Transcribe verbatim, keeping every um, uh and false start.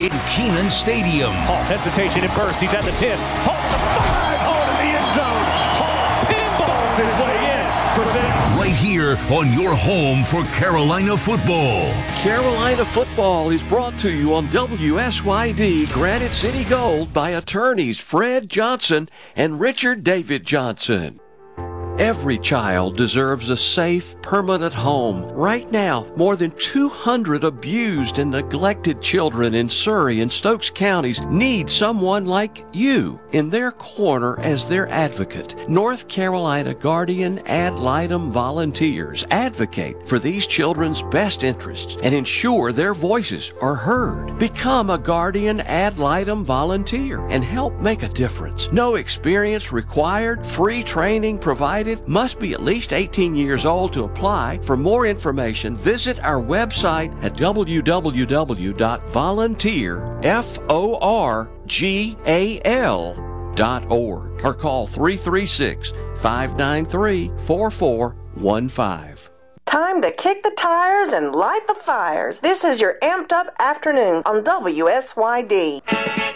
in Kenan Stadium. Hall, hesitation and burst. He's at the ten. Hall, the five. Hall to the end zone. Hall pinballs his way in for six. Right here on your home for Carolina football. Carolina football is brought to you on W S Y D Granite City Gold by attorneys Fred Johnson and Richard David Johnson. Every child deserves a safe, permanent home. Right now, more than two hundred abused and neglected children in Surry and Stokes counties need someone like you in their corner as their advocate. North Carolina Guardian Ad Litem volunteers advocate for these children's best interests and ensure their voices are heard. Become a Guardian Ad Litem volunteer and help make a difference. No experience required, free training provided. Must be at least eighteen years old to apply. For more information, visit our website at w w w dot volunteer forgal dot org or call three three six, five nine three, four four one five. Time to kick the tires and light the fires. This is your amped up afternoon on W S Y D.